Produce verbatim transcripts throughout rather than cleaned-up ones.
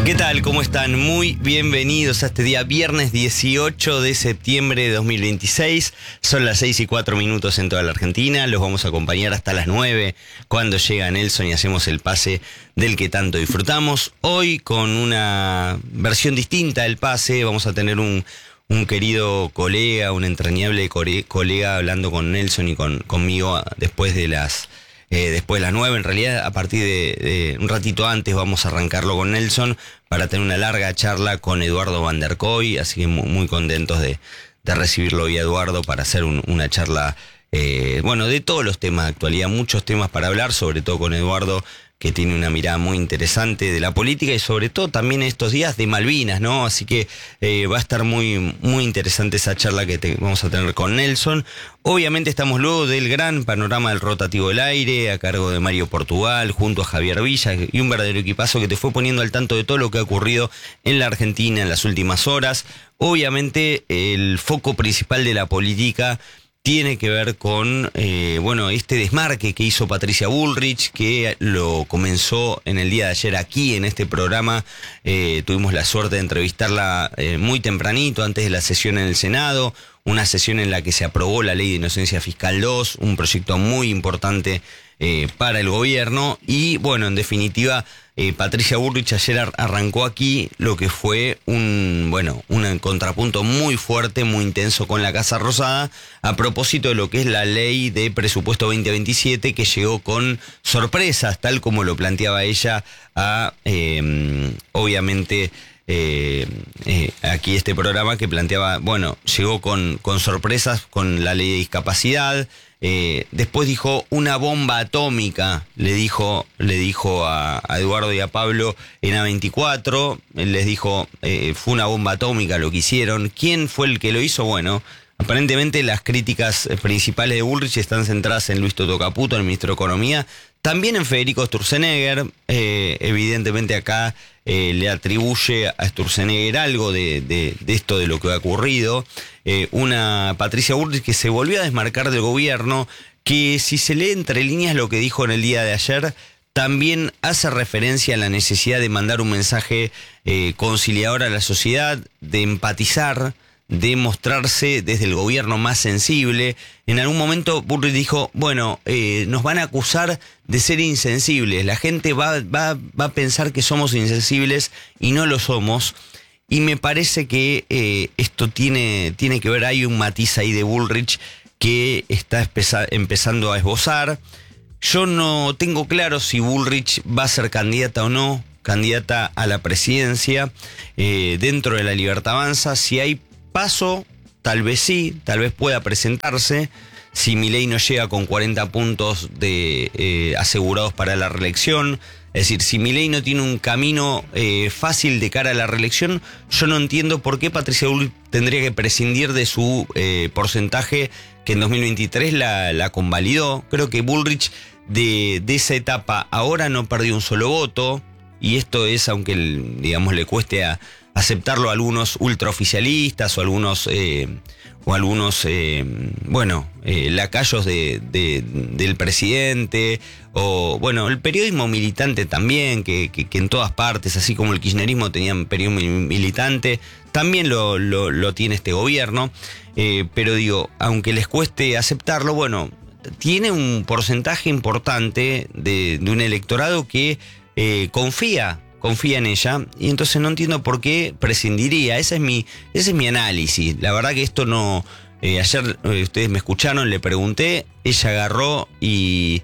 ¿Qué tal? ¿Cómo están? Muy bienvenidos a este día viernes dieciocho de septiembre de dos mil veintiséis. Son las seis y cuatro minutos en toda la Argentina. Los vamos a acompañar hasta las nueve cuando llega Nelson y hacemos el pase del que tanto disfrutamos. Hoy con una versión distinta del pase vamos a tener un, un querido colega, un entrañable core, colega hablando con Nelson y con, conmigo después de las... Eh, después de las nueve, en realidad a partir de, de un ratito antes vamos a arrancarlo con Nelson para tener una larga charla con Eduardo Van der Kooi, así que muy, muy contentos de, de recibirlo hoy a Eduardo para hacer un, una charla, eh, bueno, de todos los temas de actualidad, muchos temas para hablar, sobre todo con Eduardo, que tiene una mirada muy interesante de la política y sobre todo también estos días de Malvinas, ¿no? Así que eh, va a estar muy, muy interesante esa charla que te, vamos a tener con Nelson. Obviamente estamos luego del gran panorama del rotativo del aire, a cargo de Mario Portugal, junto a Javier Villa, y un verdadero equipazo que te fue poniendo al tanto de todo lo que ha ocurrido en la Argentina en las últimas horas. Obviamente el foco principal de la política tiene que ver con, eh, bueno, este desmarque que hizo Patricia Bullrich, que lo comenzó en el día de ayer aquí en este programa. Eh, tuvimos la suerte de entrevistarla eh, muy tempranito, antes de la sesión en el Senado, una sesión en la que se aprobó la Ley de Inocencia Fiscal dos, un proyecto muy importante eh, para el gobierno. Y bueno, en definitiva, eh, Patricia Bullrich ayer ar arrancó aquí lo que fue un, bueno, un contrapunto muy fuerte, muy intenso con la Casa Rosada, a propósito de lo que es la Ley de Presupuesto veinte veintisiete, que llegó con sorpresas, tal como lo planteaba ella a, eh, obviamente, Eh, eh, aquí este programa que planteaba, bueno, llegó con, con sorpresas con la ley de discapacidad, eh, después dijo una bomba atómica, le dijo, le dijo a, a Eduardo y a Pablo en A veinticuatro, él les dijo, eh, fue una bomba atómica lo que hicieron. ¿Quién fue el que lo hizo? Bueno, aparentemente las críticas principales de Bullrich están centradas en Luis Toto Caputo, el ministro de Economía, también en Federico Sturzenegger. Eh, evidentemente acá eh, le atribuye a Sturzenegger algo de, de, de esto de lo que ha ocurrido. Eh, una Patricia Bullrich que se volvió a desmarcar del gobierno, que si se lee entre líneas lo que dijo en el día de ayer, también hace referencia a la necesidad de mandar un mensaje eh, conciliador a la sociedad, de empatizar, de mostrarse desde el gobierno más sensible. En algún momento Bullrich dijo, bueno, eh, nos van a acusar de ser insensibles, la gente va, va, va a pensar que somos insensibles y no lo somos. Y me parece que eh, esto tiene, tiene que ver, hay un matiz ahí de Bullrich que está empezando a esbozar. Yo no tengo claro si Bullrich va a ser candidata o no, candidata a la presidencia. Eh, dentro de La Libertad Avanza, si hay paso, tal vez sí, tal vez pueda presentarse. Si Milei no llega con cuarenta puntos de, eh, asegurados para la reelección, es decir, si Milei no tiene un camino eh, fácil de cara a la reelección, yo no entiendo por qué Patricia Bullrich tendría que prescindir de su eh, porcentaje que en dos mil veintitrés la, la convalidó. Creo que Bullrich de, de esa etapa ahora no perdió un solo voto, y esto es, aunque digamos le cueste a aceptarlo a algunos ultraoficialistas o algunos eh, o algunos eh, bueno eh, lacayos de, de, del presidente, o bueno, el periodismo militante también, que, que, que en todas partes, así como el kirchnerismo tenía un periodismo militante, también lo, lo, lo tiene este gobierno, eh, pero digo, aunque les cueste aceptarlo, bueno, tiene un porcentaje importante de, de un electorado que eh, confía confía en ella, y entonces no entiendo por qué prescindiría. Ese es mi, ese es mi análisis. La verdad que esto no... Eh, ayer eh, ustedes me escucharon, le pregunté, ella agarró y,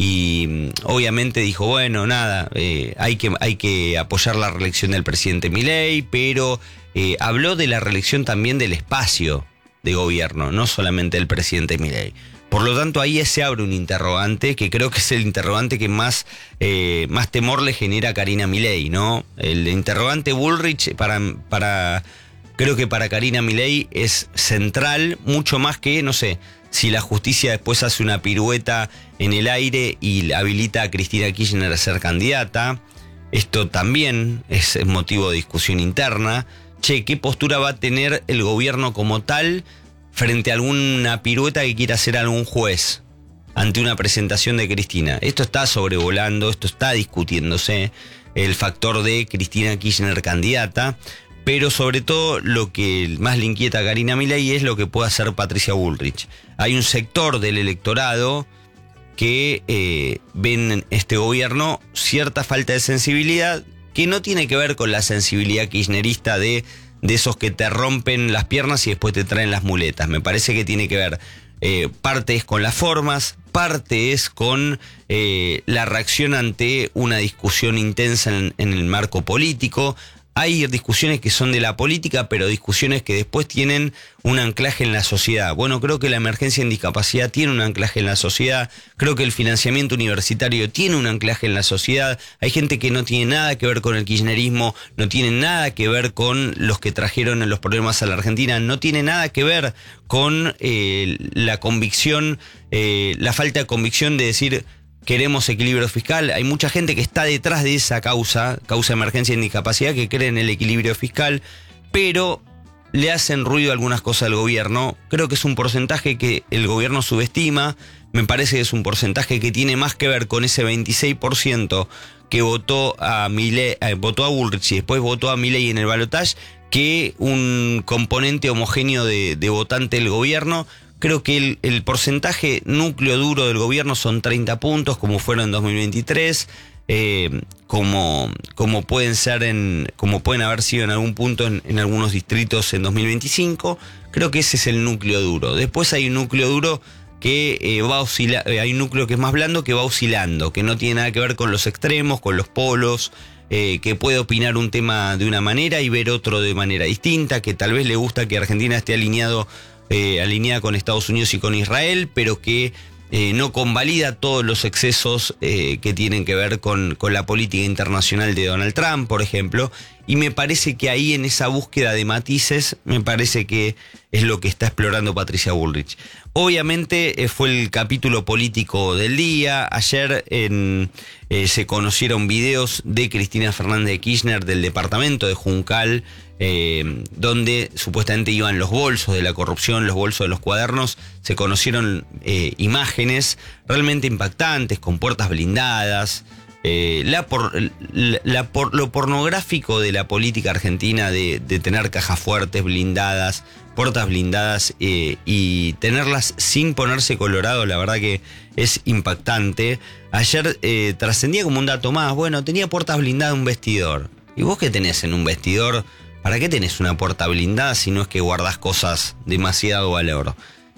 y obviamente dijo, bueno, nada, eh, hay que, hay que apoyar la reelección del presidente Milei, pero eh, habló de la reelección también del espacio de gobierno, no solamente del presidente Milei. Por lo tanto, ahí se abre un interrogante que creo que es el interrogante que más, eh, más temor le genera a Karina Milei, ¿no? El interrogante Bullrich para, para, creo que para Karina Milei es central, mucho más que, no sé, si la justicia después hace una pirueta en el aire y habilita a Cristina Kirchner a ser candidata. Esto también es motivo de discusión interna. Che, ¿qué postura va a tener el gobierno como tal frente a alguna pirueta que quiera hacer algún juez ante una presentación de Cristina? Esto está sobrevolando, esto está discutiéndose. el factor de Cristina Kirchner candidata, pero sobre todo lo que más le inquieta a Karina Milei es lo que puede hacer Patricia Bullrich. Hay un sector del electorado que eh, ven en este gobierno cierta falta de sensibilidad, que no tiene que ver con la sensibilidad kirchnerista de, de esos que te rompen las piernas y después te traen las muletas. Me parece que tiene que ver, eh, parte es con las formas, parte es con eh, la reacción ante una discusión intensa en, en el marco político. Hay discusiones que son de la política, pero discusiones que después tienen un anclaje en la sociedad. Bueno, creo que la emergencia en discapacidad tiene un anclaje en la sociedad. Creo que el financiamiento universitario tiene un anclaje en la sociedad. Hay gente que no tiene nada que ver con el kirchnerismo, no tiene nada que ver con los que trajeron los problemas a la Argentina, no tiene nada que ver con eh, la convicción, eh, la falta de convicción de decir: queremos equilibrio fiscal. Hay mucha gente que está detrás de esa causa, causa de emergencia en discapacidad, que cree en el equilibrio fiscal, pero le hacen ruido algunas cosas al gobierno. Creo que es un porcentaje que el gobierno subestima. Me parece que es un porcentaje que tiene más que ver con ese veintiséis por ciento que votó a Milei, eh, votó a Bullrich y después votó a Milei en el balotaje, que un componente homogéneo de, de votante del gobierno. Creo que el, el porcentaje núcleo duro del gobierno son treinta puntos, como fueron en dos mil veintitrés, eh, como, como pueden ser en, como pueden haber sido en algún punto en, en algunos distritos en dos mil veinticinco. Creo que ese es el núcleo duro. Después hay un núcleo duro que eh, va a oscilar, eh, hay un núcleo que es más blando, que va oscilando, que no tiene nada que ver con los extremos, con los polos, eh, que puede opinar un tema de una manera y ver otro de manera distinta, que tal vez le gusta que Argentina esté alineado Eh, alineada con Estados Unidos y con Israel, pero que eh, no convalida todos los excesos eh, que tienen que ver con, con la política internacional de Donald Trump, por ejemplo. Y me parece que ahí, en esa búsqueda de matices, me parece que es lo que está explorando Patricia Bullrich. Obviamente eh, fue el capítulo político del día. Ayer en, eh, se conocieron videos de Cristina Fernández de Kirchner del departamento de Juncal, Eh, donde supuestamente iban los bolsos de la corrupción, los bolsos de los cuadernos. Se conocieron eh, imágenes realmente impactantes, con puertas blindadas, eh, la por, la, la por, lo pornográfico de la política argentina de, de tener cajas fuertes blindadas, puertas blindadas eh, y tenerlas sin ponerse colorado. La verdad que es impactante. Ayer eh, trascendía como un dato más. Bueno, tenía puertas blindadas un vestidor. ¿Y vos qué tenés en un vestidor? ¿Para qué tenés una puerta blindada si no es que guardás cosas demasiado valor?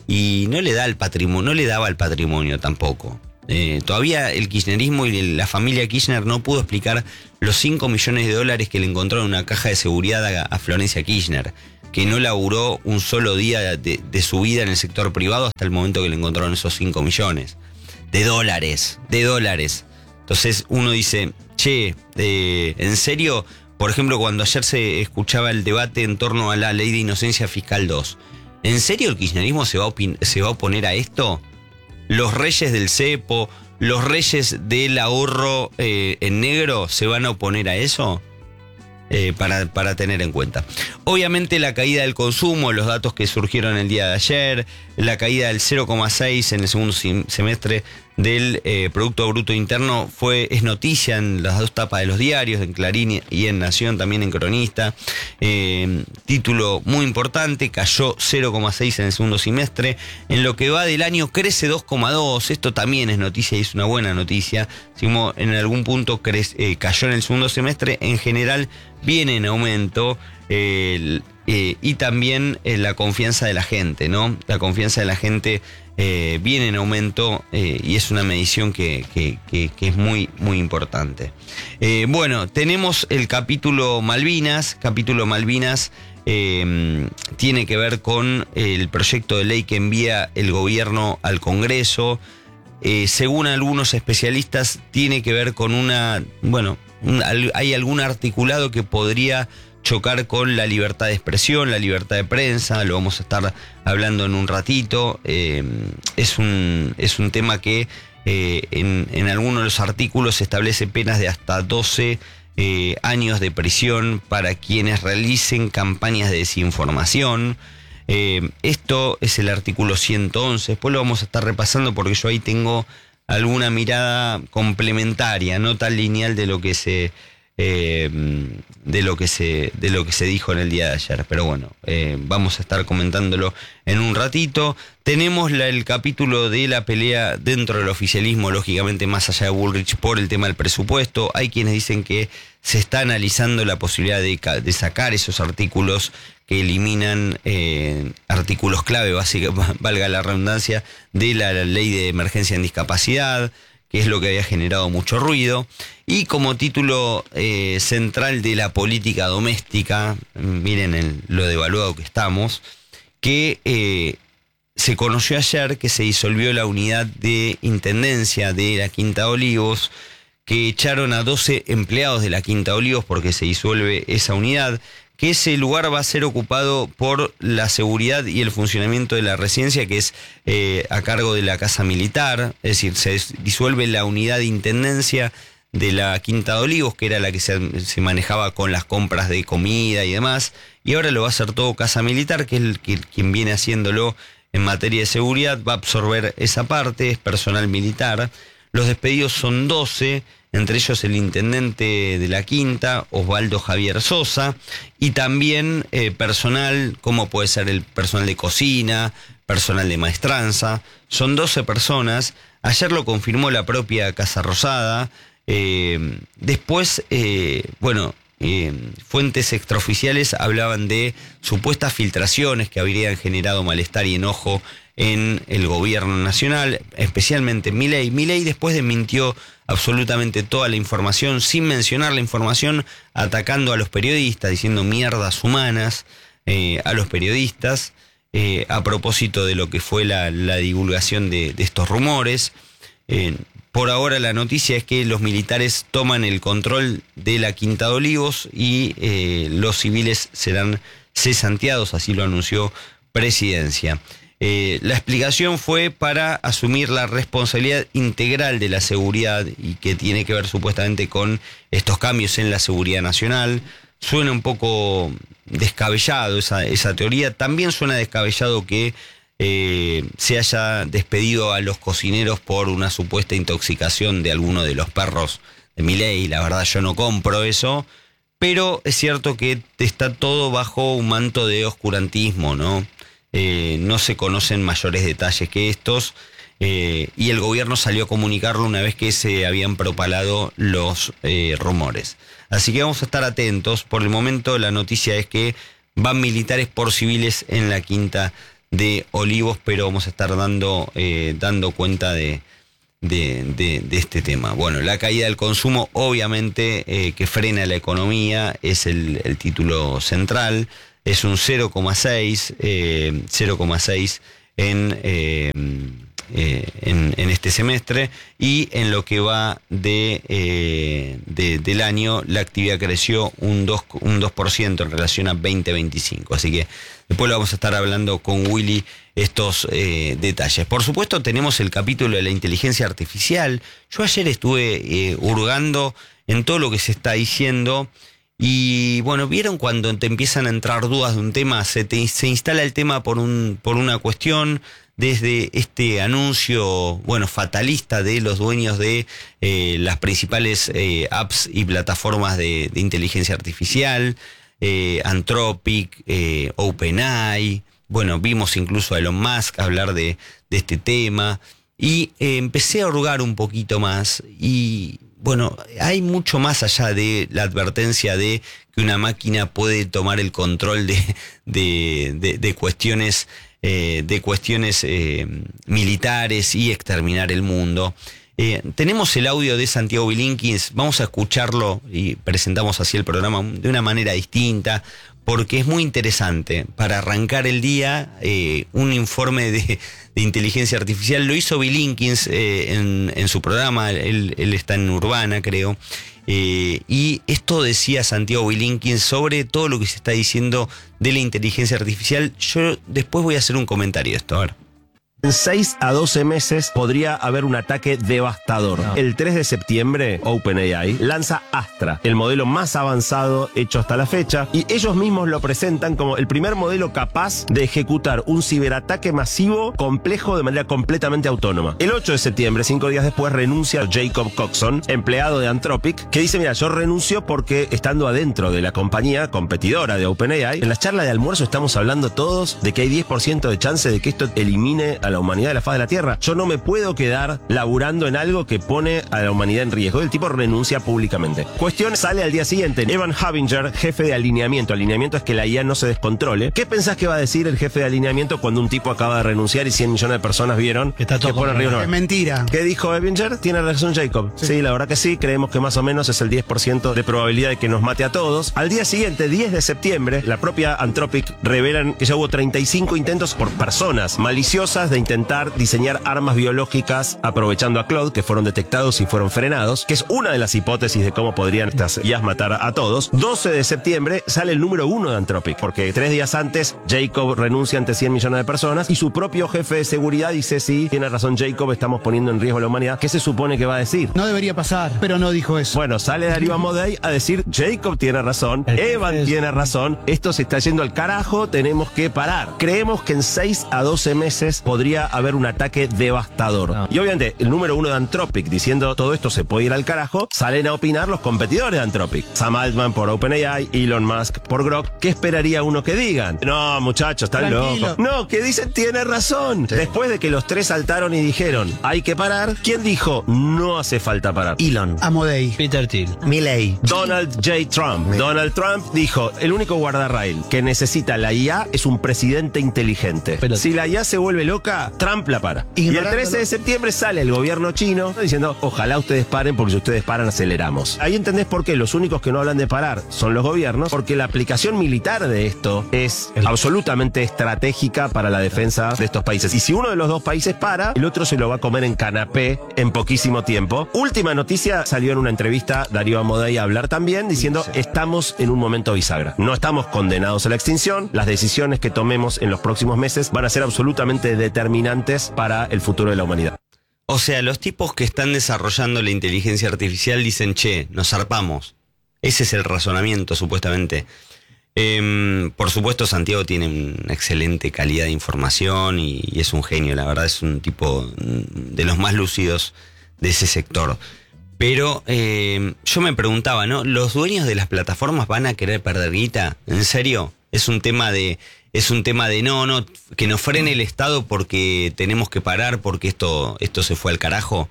Y no le da el patrimonio, no le daba el patrimonio tampoco. Eh, todavía el kirchnerismo y la familia Kirchner no pudo explicar los cinco millones de dólares que le encontraron en una caja de seguridad a, a Florencia Kirchner, que no laburó un solo día de, de su vida en el sector privado hasta el momento que le encontraron esos cinco millones de dólares, de dólares. Entonces uno dice, che, eh, ¿en serio? Por ejemplo, cuando ayer se escuchaba el debate en torno a la ley de inocencia fiscal dos, ¿en serio el kirchnerismo se va a, opin- se va a oponer a esto? Los reyes del cepo, los reyes del ahorro eh, en negro, ¿se van a oponer a eso? Eh, para, para tener en cuenta. Obviamente la caída del consumo, los datos que surgieron el día de ayer, la caída del cero coma seis en el segundo semestre del eh, Producto Bruto Interno fue, es noticia en las dos tapas de los diarios, en Clarín y en Nación, también en Cronista. Eh, título muy importante, cayó cero coma seis en el segundo semestre. En lo que va del año crece dos coma dos, esto también es noticia y es una buena noticia. Si en algún punto crece, eh, cayó en el segundo semestre, en general viene en aumento. Eh, eh, y también eh, la confianza de la gente, ¿no? La confianza de la gente eh, viene en aumento eh, y es una medición que, que, que, que es muy, muy importante. Eh, bueno, tenemos el capítulo Malvinas. Capítulo Malvinas eh, tiene que ver con el proyecto de ley que envía el gobierno al Congreso. Eh, según algunos especialistas, tiene que ver con una, bueno, un, hay algún articulado que podría chocar con la libertad de expresión, la libertad de prensa. Lo vamos a estar hablando en un ratito. Eh, es un, es un tema que eh, en, en algunos de los artículos se establece penas de hasta doce eh, años de prisión para quienes realicen campañas de desinformación. Eh, esto es el artículo ciento once. Después lo vamos a estar repasando porque yo ahí tengo alguna mirada complementaria, no tan lineal de lo que se eh, de lo que se de lo que se dijo en el día de ayer. Pero bueno, eh, vamos a estar comentándolo en un ratito. Tenemos la, el capítulo de la pelea dentro del oficialismo, lógicamente más allá de Bullrich, por el tema del presupuesto. Hay quienes dicen que se está analizando la posibilidad de, de sacar esos artículos que eliminan eh, artículos clave, básicamente, valga la redundancia, de la, la ley de emergencia en discapacidad, que es lo que había generado mucho ruido. Y como título eh, central de la política doméstica, miren el, lo devaluado que estamos, que eh, se conoció ayer que se disolvió la unidad de intendencia de la Quinta de Olivos, que echaron a doce empleados de la Quinta de Olivos porque se disuelve esa unidad, que ese lugar va a ser ocupado por la seguridad y el funcionamiento de la residencia, que es eh, a cargo de la Casa Militar. Es decir, se disuelve la unidad de intendencia de la Quinta de Olivos, que era la que se, se manejaba con las compras de comida y demás, y ahora lo va a hacer todo Casa Militar, que es el, que, quien viene haciéndolo en materia de seguridad, va a absorber esa parte, es personal militar. Los despedidos son doce, entre ellos el intendente de la Quinta, Osvaldo Javier Sosa, y también eh, personal, como puede ser el personal de cocina, personal de maestranza. Son doce personas. Ayer lo confirmó la propia Casa Rosada. Eh, después, eh, bueno, eh, fuentes extraoficiales hablaban de supuestas filtraciones que habrían generado malestar y enojo en el gobierno nacional, especialmente en Milei. Milei después desmintió absolutamente toda la información, sin mencionar la información, atacando a los periodistas, diciendo mierdas humanas eh, a los periodistas, eh, a propósito de lo que fue la, la divulgación de, de estos rumores. Eh, por ahora la noticia es que los militares toman el control de la Quinta de Olivos y eh, los civiles serán cesanteados, así lo anunció Presidencia. Eh, la explicación fue para asumir la responsabilidad integral de la seguridad y que tiene que ver supuestamente con estos cambios en la seguridad nacional. Suena un poco descabellado esa, esa teoría. También suena descabellado que eh, se haya despedido a los cocineros por una supuesta intoxicación de alguno de los perros de Milei. La verdad yo no compro eso, pero es cierto que está todo bajo un manto de oscurantismo, ¿no? Eh, no se conocen mayores detalles que estos, eh, y el gobierno salió a comunicarlo una vez que se habían propalado los eh, rumores. Así que vamos a estar atentos. Por el momento la noticia es que van militares por civiles en la Quinta de Olivos, pero vamos a estar dando, eh, dando cuenta de, de, de, de este tema. Bueno, la caída del consumo, obviamente, eh, que frena la economía, es el, el título central. Es un cero coma seis, eh, cero coma seis en, eh, eh, en, en este semestre, y en lo que va de, eh, de, del año la actividad creció un dos, un dos por ciento en relación a veinte veinticinco. Así que después lo vamos a estar hablando con Willy estos eh, detalles. Por supuesto tenemos el capítulo de la inteligencia artificial. Yo ayer estuve eh, hurgando en todo lo que se está diciendo. Y bueno, vieron cuando te empiezan a entrar dudas de un tema, se, te, se instala el tema por, un, por una cuestión, desde este anuncio, bueno, fatalista de los dueños de eh, las principales eh, apps y plataformas de, de inteligencia artificial, eh, Anthropic, eh, OpenAI. Bueno, vimos incluso a Elon Musk hablar de, de este tema, y eh, empecé a hurgar un poquito más y... Bueno, hay mucho más allá de la advertencia de que una máquina puede tomar el control de, de, de, de cuestiones, eh, de cuestiones eh, militares y exterminar el mundo. Eh, tenemos el audio de Santiago Bilinkins, vamos a escucharlo y presentamos así el programa de una manera distinta, porque es muy interesante para arrancar el día. Eh, un informe de, de inteligencia artificial lo hizo Bilinkins eh, en, en su programa, él, él está en Urbana, creo, eh, y esto decía Santiago Bilinkins sobre todo lo que se está diciendo de la inteligencia artificial. Yo después voy a hacer un comentario de esto, a ver. En seis a doce meses podría haber un ataque devastador. No. El tres de septiembre, OpenAI lanza Astra, el modelo más avanzado hecho hasta la fecha, y ellos mismos lo presentan como el primer modelo capaz de ejecutar un ciberataque masivo complejo de manera completamente autónoma. El ocho de septiembre, cinco días después, renuncia Jacob Coxon, empleado de Anthropic, que dice, mira, yo renuncio porque estando adentro de la compañía competidora de OpenAI, en la charla de almuerzo estamos hablando todos de que hay diez por ciento de chance de que esto elimine a la humanidad de la faz de la Tierra. Yo no me puedo quedar laburando en algo que pone a la humanidad en riesgo. El tipo renuncia públicamente. Cuestión, sale al día siguiente. Evan Havinger, jefe de alineamiento. Alineamiento es que la I A no se descontrole. ¿Qué pensás que va a decir el jefe de alineamiento cuando un tipo acaba de renunciar y cien millones de personas vieron que, está todo que pone en riesgo? Es mentira. ¿Qué dijo Havinger? Tiene razón Jacob. Sí. sí, la verdad que sí. Creemos que más o menos es el diez por ciento de probabilidad de que nos mate a todos. Al día siguiente, diez de septiembre, la propia Anthropic revelan que ya hubo treinta y cinco intentos por personas maliciosas de intentar diseñar armas biológicas aprovechando a Claude, que fueron detectados y fueron frenados, que es una de las hipótesis de cómo podrían estas I As matar a todos. doce de septiembre sale el número uno de Anthropic, porque tres días antes Jacob renuncia ante cien millones de personas y su propio jefe de seguridad dice, sí, tiene razón Jacob, estamos poniendo en riesgo a la humanidad. ¿Qué se supone que va a decir? No debería pasar, pero no dijo eso. Bueno, sale Darío Amodei a decir, Jacob tiene razón, Evan tiene razón, esto se está yendo al carajo, tenemos que parar. Creemos que en seis a doce meses podría haber un ataque devastador. No. Y obviamente, el número uno de Anthropic diciendo todo esto se puede ir al carajo, salen a opinar los competidores de Anthropic. Sam Altman por OpenAI, Elon Musk por Grok. ¿Qué esperaría uno que digan? No, muchachos, están locos. No, que dicen tiene razón. Sí. Después de que los tres saltaron y dijeron hay que parar, ¿quién dijo no hace falta parar? Elon. Amodei. Peter Thiel. Milley. Donald J. Trump. Milley. Donald Trump dijo, el único guardarraíl que necesita la I A es un presidente inteligente. Pero si la I A se vuelve loca, Trump la para. Y el trece de septiembre sale el gobierno chino diciendo, ojalá ustedes paren porque si ustedes paran aceleramos. Ahí entendés por qué los únicos que no hablan de parar son los gobiernos, porque la aplicación militar de esto es el... absolutamente estratégica para la defensa de estos países. Y si uno de los dos países para, el otro se lo va a comer en canapé en poquísimo tiempo. Última noticia, salió en una entrevista Darío Amodei a hablar también diciendo, estamos en un momento bisagra. No estamos condenados a la extinción, las decisiones que tomemos en los próximos meses van a ser absolutamente determinantes para el futuro de la humanidad. O sea, los tipos que están desarrollando la inteligencia artificial dicen, che, nos zarpamos. Ese es el razonamiento, supuestamente. Eh, por supuesto, Santiago tiene una excelente calidad de información y, y es un genio, la verdad es un tipo de los más lúcidos de ese sector. Pero eh, yo me preguntaba, ¿no? ¿Los dueños de las plataformas van a querer perder guita? ¿En serio? Es un tema de... Es un tema de no, no, que nos frene el Estado porque tenemos que parar porque esto, esto se fue al carajo.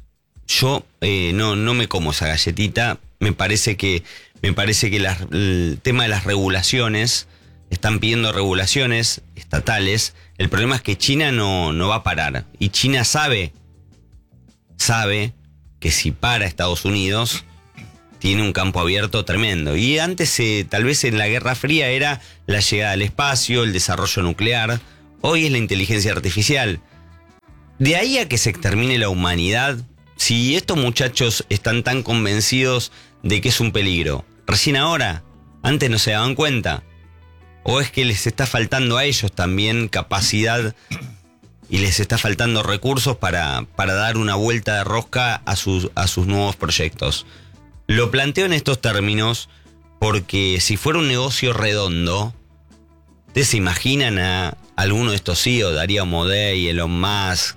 Yo eh, no, no me como esa galletita. Me parece que, me parece que las, el tema de las regulaciones, están pidiendo regulaciones estatales. El problema es que China no, no va a parar. Y China sabe, sabe que si para Estados Unidos, tiene un campo abierto tremendo. Y antes, eh, tal vez en la Guerra Fría, era la llegada al espacio, el desarrollo nuclear. Hoy es la inteligencia artificial. De ahí a que se extermine la humanidad, si estos muchachos están tan convencidos de que es un peligro, recién ahora, antes no se daban cuenta. O es que les está faltando a ellos también capacidad y les está faltando recursos para, para dar una vuelta de rosca a sus, a sus nuevos proyectos. Lo planteo en estos términos porque si fuera un negocio redondo, ¿ustedes se imaginan a alguno de estos C E O, Darío Amodei, Elon Musk?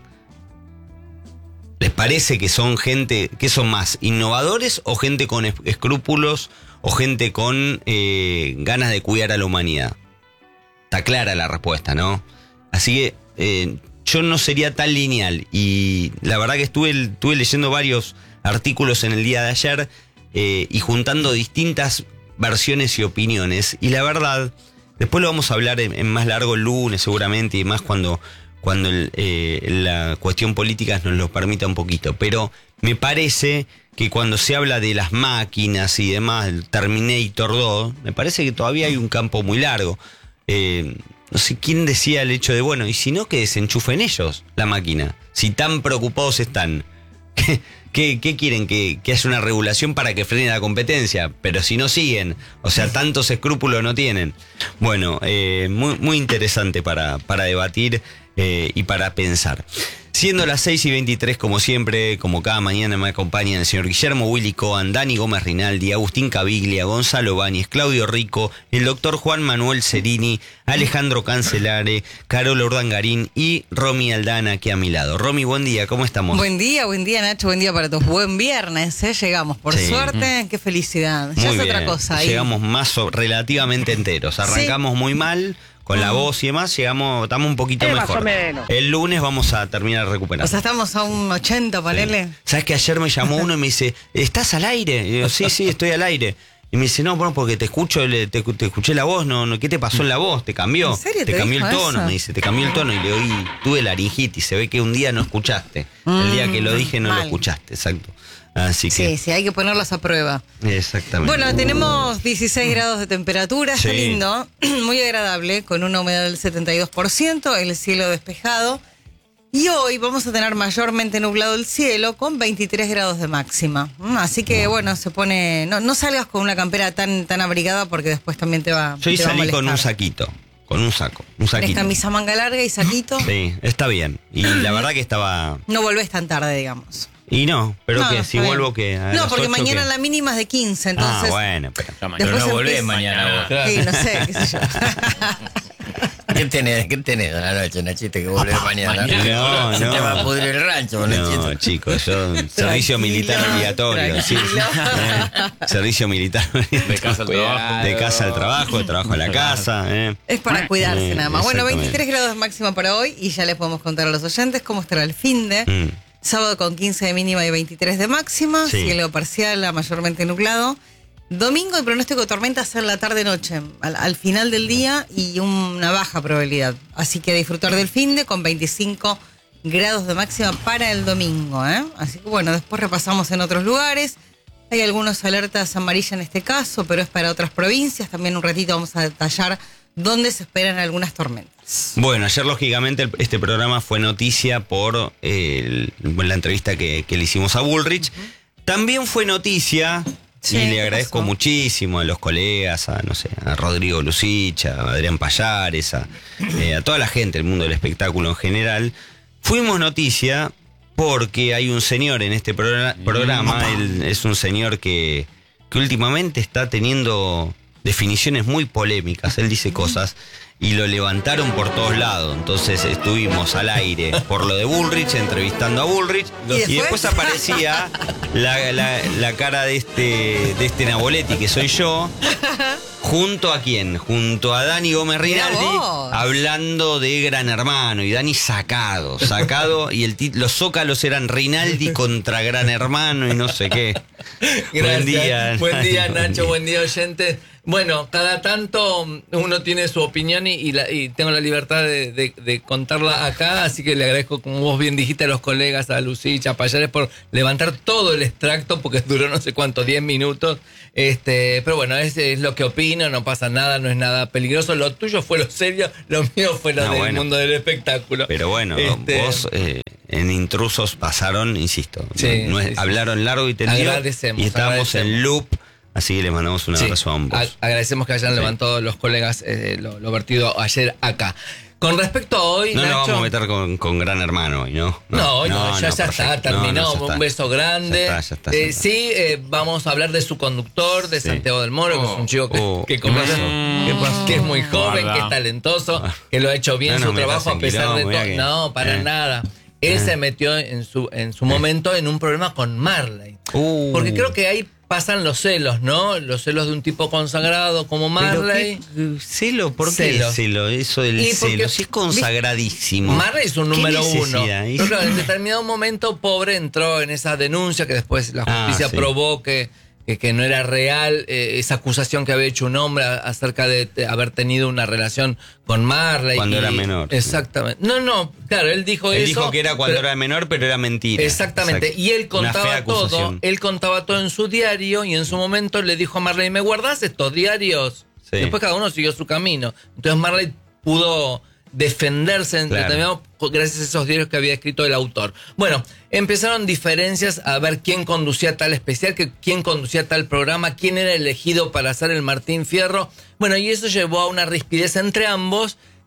¿Les parece que son gente, que son más innovadores o gente con escrúpulos o gente con eh, ganas de cuidar a la humanidad? Está clara la respuesta, ¿no? Así que eh, yo no sería tan lineal y la verdad que estuve, estuve leyendo varios artículos en el día de ayer eh, y juntando distintas versiones y opiniones y la verdad, después lo vamos a hablar en, en más largo el lunes seguramente y más cuando... cuando el, eh, la cuestión política nos lo permita un poquito, pero me parece que cuando se habla de las máquinas y demás, el Terminator dos, me parece que todavía hay un campo muy largo. Eh, no sé quién decía el hecho de, bueno, y si no, que desenchufen ellos la máquina, si tan preocupados están. ¿Qué, qué, qué quieren? ¿Que, que haya una regulación para que frene la competencia? Pero si no siguen, o sea, tantos escrúpulos no tienen. Bueno, eh, muy, muy interesante para, para debatir eh, y para pensar. Siendo las seis y veintitrés, como siempre, como cada mañana me acompañan el señor Guillermo Willy Cohen, Dani Gómez Rinaldi, Agustín Caviglia, Gonzalo Báñez, Claudio Rico, el doctor Juan Manuel Cerini, Alejandro Cancelare, Carola Urdangarín y Romy Aldana aquí a mi lado. Romy, buen día, ¿cómo estamos? Buen día, buen día Nacho, buen día para todos. Buen viernes, ¿eh? Llegamos, por Sí. suerte, qué felicidad. Ya Muy es bien. otra cosa. ahí. Llegamos más o- relativamente enteros. Arrancamos muy mal con la voz y demás, llegamos, estamos un poquito Eh, mejor. más o menos. El lunes vamos a terminar recuperando. O sea, estamos a un ochenta, ponele. ¿Sabes que ayer me llamó uno y me dice, ¿estás al aire? Y yo, sí, sí, estoy al aire. Y me dice, no, bueno, porque te escucho, le- te, te escuché la voz, no, no, ¿qué te pasó en la voz? ¿Te cambió? ¿En serio te cambió el dijo tono, eso? me dice, te cambió el tono. Y le oí, tuve laringitis, se ve que un día no escuchaste. El día que lo dije no mal. lo escuchaste, exacto. Así Sí, que, sí, hay que ponerlos a prueba. exactamente. Bueno, tenemos dieciséis grados de temperatura, está Sí. lindo, muy agradable, con una humedad del setenta y dos por ciento, el cielo despejado. Y hoy vamos a tener mayormente nublado el cielo con veintitrés grados de máxima. Mm, Así que bueno, se pone. No, no salgas con una campera tan, tan abrigada porque después también te va. Yo hoy te va a salí con un molestar. saquito, con un saco, un Tenés saquito. camisa manga larga y saquito. Sí, está bien. Y la verdad que estaba... No volvés tan tarde, digamos. Y no, pero No, que no, si está vuelvo bien. que... a No, las porque ocho, mañana ¿qué? la mínima es de quince, entonces. Ah, bueno, pero... No, Después no volvés empieza- mañana vos. Sí, no sé, qué sé yo. ¿Qué tenés, ¿Qué tenés de la noche, Nachito, que volvés mañana? No, Se no. te va a pudrir el rancho, Nachito. No, chicos, yo servicio militar obligatorio. Sí. tranquilo. Eh, servicio militar. De casa al trabajo. De casa al trabajo, de trabajo a la casa. eh. Es para cuidarse Eh, nada más. Bueno, exactamente. veintitrés grados de máxima para hoy y ya les podemos contar a los oyentes cómo estará el finde. Mm. Sábado con quince de mínima y veintitrés de máxima, Sí. cielo parcial a mayormente nublado. Domingo el pronóstico de tormentas en la tarde-noche, al, al final del día y una baja probabilidad. Así que disfrutar del finde con veinticinco grados de máxima para el domingo. ¿eh? Así que bueno, después repasamos en otros lugares. Hay algunas alertas amarillas en este caso, pero es para otras provincias. También un ratito vamos a detallar dónde se esperan algunas tormentas. Bueno, ayer lógicamente el- este programa fue noticia por eh, el- la entrevista que, que le hicimos a Bullrich. También fue noticia, Sí, y ¿qué le agradezco pasó? muchísimo a los colegas, a no sé, a Rodrigo Lucich, a Adrián Payares, a, eh, a toda la gente del mundo del espectáculo en general. Fuimos noticia porque hay un señor en este programa, programa él es un señor que, que últimamente está teniendo definiciones muy polémicas. Él dice cosas y lo levantaron por todos lados. Entonces estuvimos al aire por lo de Bullrich, entrevistando a Bullrich, ¿Y y después? después aparecía la, la- la cara de este, de este Naboletti, que soy yo. ¿Junto a quién? Junto a Dani Gómez Mirá Rinaldi, vos. hablando de Gran Hermano. Y Dani sacado, sacado. Y el tit- los zócalos eran Rinaldi contra Gran Hermano y no sé qué. Gracias. Buen día. Buen día, Dani. Nacho. Buen día, oyente. Bueno, cada tanto uno tiene su opinión y, y la- y tengo la libertad de, de- de contarla acá, así que le agradezco, como vos bien dijiste, a los colegas, a Lucich, a Payares, por levantar todo el extracto, porque duró no sé cuánto, diez minutos. Este, pero bueno, es, es lo que opino, no pasa nada, no es nada peligroso. Lo tuyo fue lo serio, lo mío fue lo No, del bueno. mundo del espectáculo. Pero bueno, Este, vos eh, en Intrusos pasaron, insisto, Sí, no es- sí, sí. hablaron largo y tendido. Agradecemos, Y estábamos agradecemos. en loop, así que le mandamos un Sí, abrazo a ambos. a- agradecemos que hayan Sí. levantado los colegas eh, lo, lo vertido ayer acá. Con respecto a hoy, No nos Nacho, vamos a meter con, con Gran Hermano hoy, ¿no? No, no, ya, ya perfecto. está, terminó. No, no, ya Un está. beso grande. Ya está, ya está, ya Eh, está. sí, eh, vamos a hablar de su conductor, de Sí. Santiago del Moro, que es un chico que, Oh, que ¿qué conoce- pasó? ¿Qué pasó? que es muy joven, Guarda. que es talentoso, que lo ha hecho bien No nos su metas trabajo en a pesar de quilombo, todo. mira que- No, para eh. nada. Él Eh. se metió en su, en su momento en un problema con Marley. Uh. Porque creo que ahí pasan los celos, ¿no? Los celos de un tipo consagrado como Pero Marley. qué- ¿Celo? ¿Por qué Celos. celo? Eso del Y porque- celo, si es consagradísimo. Marley es un ¿Qué número uno. necesidad? Pero claro, en determinado momento, pobre entró en esa denuncia que después la Ah, justicia sí. probó que, que, que no era real, eh, esa acusación que había hecho un hombre a- acerca de, de haber tenido una relación con Marley. Cuando y- era menor. Exactamente. No, no, claro, él dijo Él eso. dijo que era cuando pero- era menor, pero era mentira. Exactamente. Exacto. Y él Una fea contaba todo. acusación. Él contaba todo en su diario y en su momento le dijo a Marley, ¿me guardás estos diarios? Sí. Después cada uno siguió su camino. Entonces Marley pudo defenderse en Claro. determinado gracias a esos diarios que había escrito el autor. Bueno, empezaron diferencias a ver quién conducía tal especial, que, quién conducía tal programa, quién era elegido para hacer el Martín Fierro. Bueno, y eso llevó a una rispidez entre ambos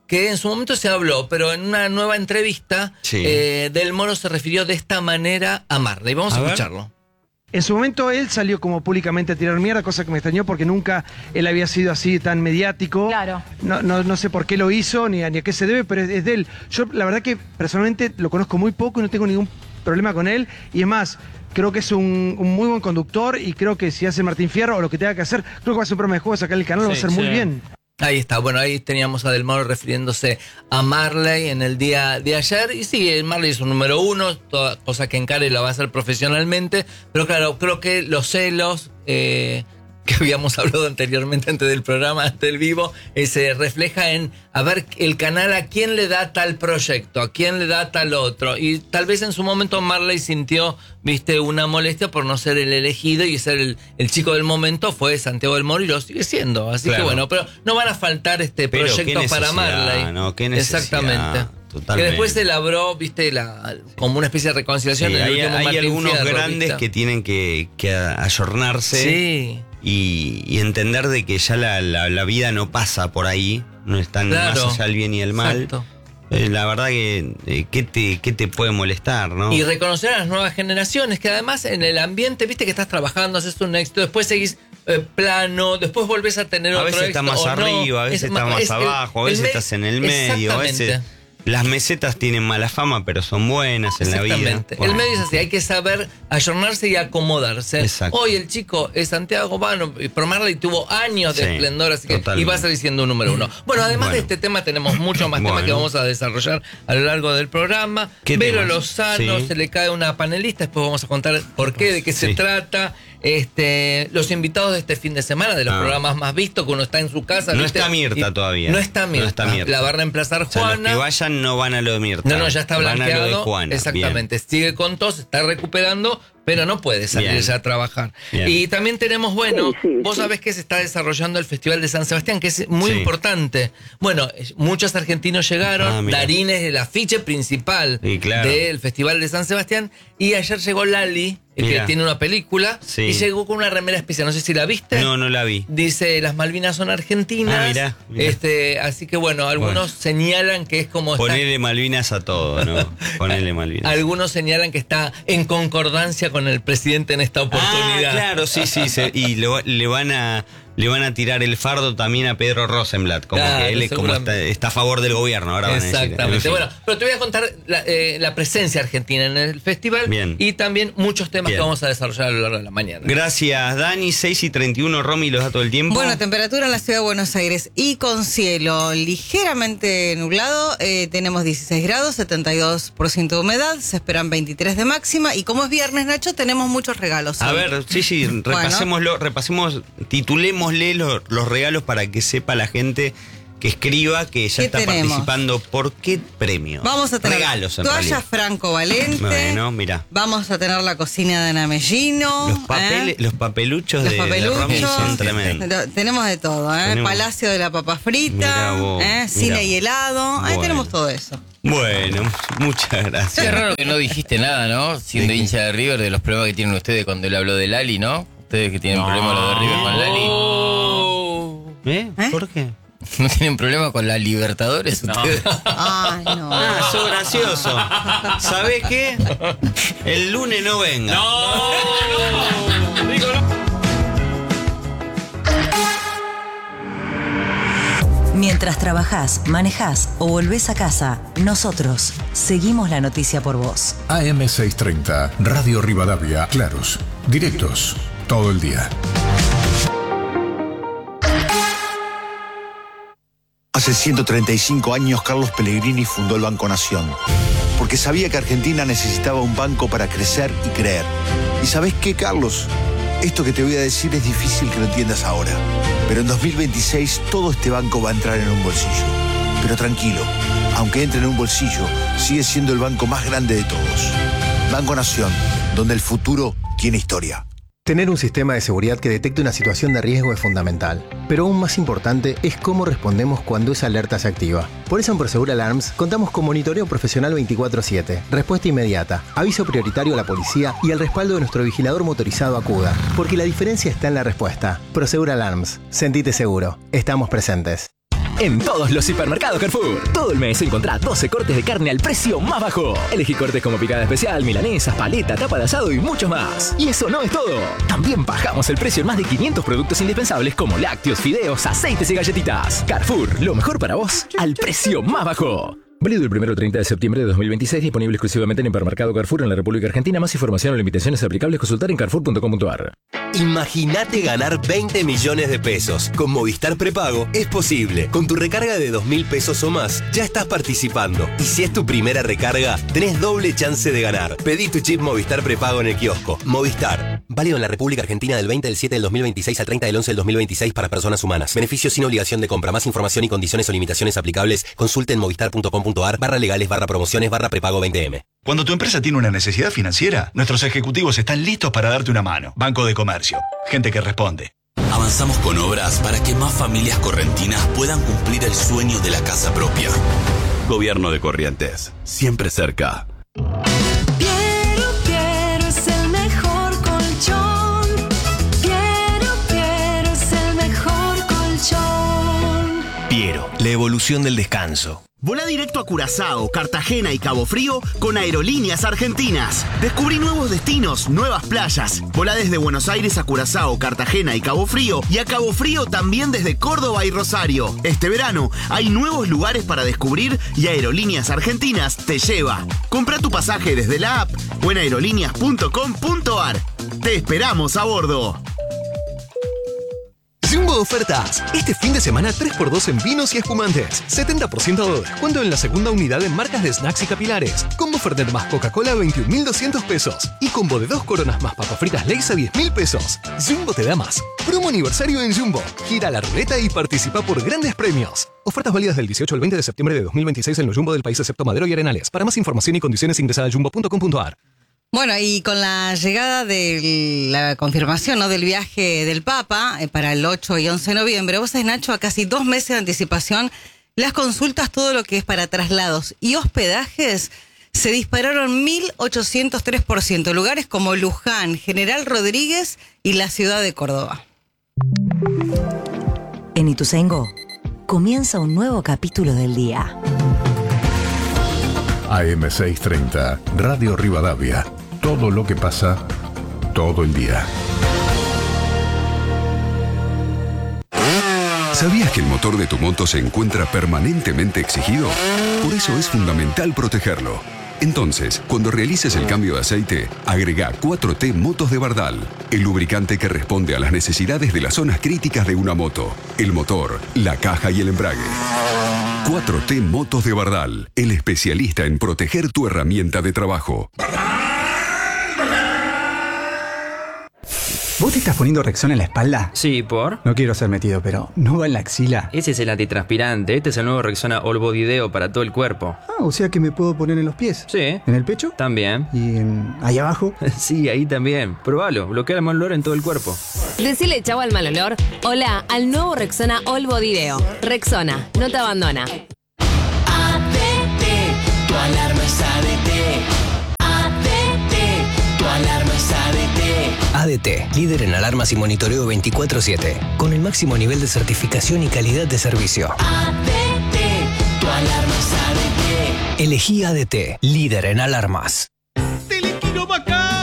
que en su momento se habló, pero en una nueva entrevista, Sí. eh, Del Moro se refirió de esta manera a Marley. Vamos a, A ver. escucharlo. En su momento él salió como públicamente a tirar mierda, cosa que me extrañó porque nunca él había sido así tan mediático. Claro. No, no, no sé por qué lo hizo ni a, ni a qué se debe, pero es, es de él. Yo la verdad que personalmente lo conozco muy poco y no tengo ningún problema con él. Y es más, creo que es un, un muy buen conductor y creo que si hace Martín Fierro o lo que tenga que hacer, creo que va a ser un programa de juego, sacar el canal, lo va a hacer muy bien. Ahí está, bueno, ahí teníamos a Del Moro refiriéndose a Marley en el día de ayer. Y sí, Marley es un número uno, toda cosa que encare la va a hacer profesionalmente. Pero claro, creo que los celos eh, que habíamos hablado anteriormente antes del programa, antes del vivo, eh, se refleja en a ver el canal a quién le da tal proyecto, a quién le da tal otro. Y tal vez en su momento Marley sintió, viste, una molestia por no ser el elegido y ser el, el chico del momento fue Santiago del Moro y lo sigue siendo. Así Claro. que bueno, pero no van a faltar este Pero proyectos qué para necesidad, Marley. ¿no? Qué necesidad, Exactamente. totalmente. Que después se elaboró, viste, la, como una especie de reconciliación. Sí, en el hay último hay Martín algunos Fierro, grandes ¿viste? que tienen que, que ayornarse Sí. y, y entender de que ya la, la- la vida no pasa por ahí, no están Claro. más allá el bien y el mal. Exacto. Eh, la verdad que, eh, ¿qué, te, ¿qué te puede molestar, no? Y reconocer a las nuevas generaciones, que además en el ambiente, viste que estás trabajando, haces un éxito, después seguís eh, plano, después volvés a tener a otro veces éxito. está más o no. arriba, a veces Es está ma- más es el- abajo, a el veces me- estás en el medio, a veces Exactamente. las mesetas tienen mala fama, pero son buenas en la vida. Exactamente. Bueno. El medio es así, hay que saber ayornarse y acomodarse. Exacto. Hoy el chico es Santiago Bano, pero Marley tuvo años de Sí, esplendor, así que totalmente. y va a salir siendo un número uno. Bueno, además Bueno. de este tema tenemos muchos más temas Bueno. que vamos a desarrollar a lo largo del programa. ¿Qué Vero temas? Lozano, Sí. se le cae una panelista, después vamos a contar por qué, de qué se Sí. trata. Este, los invitados de este fin de semana, de los Ah. programas más vistos, que uno está en su casa. No ¿viste? está Mirta Y- todavía. No está Mirta. No está Mirta. La va a reemplazar O sea, los Juana. que vayan no van a lo de Mirta. No, no, ya está Van a lo blanqueado. de Juana. Exactamente. Sigue con tos, está recuperando, pero no puede salir Bien. ya a trabajar. Bien. Y también tenemos, bueno, Sí, sí, vos sí. sabés que se está desarrollando el Festival de San Sebastián, que es muy Sí. importante. Bueno, eh, muchos argentinos llegaron, Ah, mira. Darín es el afiche principal Sí, claro. del Festival de San Sebastián, y ayer llegó Lali, el que Mira. tiene una película, Sí. y llegó con una remera especial, no sé si la viste. No, no la vi. Dice, las Malvinas son argentinas. Ah, mirá, mirá. Este, así que bueno, algunos Bueno. señalan que es como está- Ponele Malvinas a todo, ¿no? Ponele Malvinas. Algunos señalan que está en concordancia con el presidente en esta oportunidad. Ah, claro, sí, sí. se- y lo- le van a le van a tirar el fardo también a Pedro Rosenblatt, como Claro, que él es como está, seguramente. está a favor del gobierno. Ahora van a decir. Exactamente. En fin. Bueno, pero te voy a contar la, eh, la presencia argentina en el festival. Bien. Y también muchos temas Bien. que vamos a desarrollar a lo largo de la mañana. Gracias, Dani. seis y treinta y uno, Romy, los da todo el tiempo. Bueno, temperatura en la ciudad de Buenos Aires y con cielo ligeramente nublado. eh, tenemos dieciséis grados, setenta y dos por ciento de humedad. Se esperan veintitrés de máxima. Y como es viernes, Nacho, tenemos muchos regalos. A hoy. ver, sí, sí, repasémoslo, repasemos, titulémosle los, los regalos para que sepa la gente que escriba que ya ¿Qué está tenemos? participando. ¿Por qué premio? Vamos a tener regalos en toalla realidad. Franco Valente. Bueno, mira. Vamos a tener la cocina de Ana Mellino. Los, papeles, ¿eh? los papeluchos Los de, de Romy papeluchos. son tremendos. Lo- Tenemos de todo, ¿eh? Tenemos- Palacio de la Papa Frita, Mirá vos, ¿eh? Cine mirá. y helado. Ahí Bueno. tenemos todo eso. Bueno, muchas Qué gracias. raro que no dijiste nada, ¿no? Siendo ¿De qué? hincha de River, de los problemas que tienen ustedes cuando él habló de Lali, ¿no? Ustedes que tienen problemas los de River con Lali. Oh. ¿Eh? ¿Eh? ¿Por qué? ¿No tienen problema con la Libertadores ustedes? Ay, no. Ah, sos gracioso. ¿Sabés qué? El lunes no venga. Mientras trabajás, manejás o volvés a casa, nosotros seguimos la noticia por vos. A M seiscientos treinta, Radio Rivadavia, claros, directos, todo el día. Hace ciento treinta y cinco años Carlos Pellegrini fundó el Banco Nación, porque sabía que Argentina necesitaba un banco para crecer y creer. ¿Y sabés qué, Carlos? Esto que te voy a decir es difícil que lo entiendas ahora, pero en dos mil veintiséis todo este banco va a entrar en un bolsillo. Pero tranquilo, aunque entre en un bolsillo, sigue siendo el banco más grande de todos. Banco Nación, donde el futuro tiene historia. Tener un sistema de seguridad que detecte una situación de riesgo es fundamental, pero aún más importante es cómo respondemos cuando esa alerta se activa. Por eso en Prosegur Alarms contamos con monitoreo profesional veinticuatro siete, respuesta inmediata, aviso prioritario a la policía y el respaldo de nuestro vigilador motorizado Acuda, porque la diferencia está en la respuesta. Prosegur Alarms, sentite seguro, estamos presentes. en todos los hipermercados Carrefour. Todo el mes encontrá doce cortes de carne al precio más bajo. Elegí cortes como picada especial, milanesas, paleta, tapa de asado y mucho más. Y eso no es todo. También bajamos el precio en más de quinientos productos indispensables como lácteos, fideos, aceites y galletitas. Carrefour, lo mejor para vos al precio más bajo. Válido el primero al treinta de septiembre de dos mil veintiséis, disponible exclusivamente en Hipermercado Carrefour en la República Argentina. Más información o limitaciones aplicables consultar en carrefour punto com punto a r. Imagínate ganar veinte millones de pesos. Con Movistar Prepago es posible. Con tu recarga de dos mil pesos o más, ya estás participando. Y si es tu primera recarga, tenés doble chance de ganar. Pedí tu chip Movistar Prepago en el kiosco. Movistar. Válido en la República Argentina del veinte del siete del dos mil veintiséis al treinta del once del dos mil veintiséis para personas humanas. Beneficios sin obligación de compra. Más información y condiciones o limitaciones aplicables, consulte en movistar punto com punto a r barra legales barra promociones barra prepago veinte eme. Cuando tu empresa tiene una necesidad financiera, nuestros ejecutivos están listos para darte una mano. Banco de Comercio. Gente que responde. Avanzamos con obras para que más familias correntinas puedan cumplir el sueño de la casa propia. Gobierno de Corrientes. Siempre cerca. Piero, Piero es el mejor colchón. Piero, Piero es el mejor colchón. Piero, la evolución del descanso. Volá directo a Curazao, Cartagena y Cabo Frío con Aerolíneas Argentinas. Descubrí nuevos destinos, nuevas playas. Volá desde Buenos Aires a Curazao, Cartagena y Cabo Frío, y a Cabo Frío también desde Córdoba y Rosario. Este verano hay nuevos lugares para descubrir y Aerolíneas Argentinas te lleva. Comprá tu pasaje desde la app o en aerolíneas punto com punto a r. Te esperamos a bordo. Jumbo Ofertas. Este fin de semana tres por dos en vinos y espumantes. setenta por ciento de descuento en la segunda unidad en marcas de snacks y capilares. Combo Fernet más Coca-Cola a veintiún mil doscientos pesos. Y combo de dos coronas más papas fritas Lay's a diez mil pesos. Jumbo te da más. Promo aniversario en Jumbo. Gira la ruleta y participa por grandes premios. Ofertas válidas del dieciocho al veinte de septiembre de dos mil veintiséis en los Jumbo del país excepto Madero y Arenales. Para más información y condiciones ingresa a jumbo punto com punto a r. Bueno, y con la llegada de la confirmación, ¿no?, del viaje del Papa eh, para el ocho y once de noviembre, vos sabés, Nacho, a casi dos meses de anticipación, las consultas, todo lo que es para traslados y hospedajes, se dispararon mil ochocientos tres por ciento. Lugares como Luján, General Rodríguez y la ciudad de Córdoba. En Ituzaingó comienza un nuevo capítulo del día. A M seiscientos treinta, Radio Rivadavia. Todo lo que pasa, todo el día. ¿Sabías que el motor de tu moto se encuentra permanentemente exigido? Por eso es fundamental protegerlo. Entonces, cuando realices el cambio de aceite, agrega cuatro T Motos de Bardal, el lubricante que responde a las necesidades de las zonas críticas de una moto, el motor, la caja y el embrague. cuatro T Motos de Bardal, el especialista en proteger tu herramienta de trabajo. ¿Vos te estás poniendo Rexona en la espalda? Sí, ¿por? No quiero ser metido, pero ¿no va en la axila? Ese es el antitranspirante. Este es el nuevo Rexona All Body Deo para todo el cuerpo. Ah, o sea que me puedo poner en los pies. Sí. ¿En el pecho? También. ¿Y en... ahí abajo? Sí, ahí también. Probalo. Bloquea el mal olor en todo el cuerpo. Decile chau al mal olor. Hola al nuevo Rexona All Body Deo. Rexona, no te abandona. A D T, tu alarma es A D T. A D T, tu alarma es A D T. A D T, líder en alarmas y monitoreo veinticuatro siete, con el máximo nivel de certificación y calidad de servicio. A D T, tu alarma es A D T. Elegí A D T, líder en alarmas. Telequino Bacán.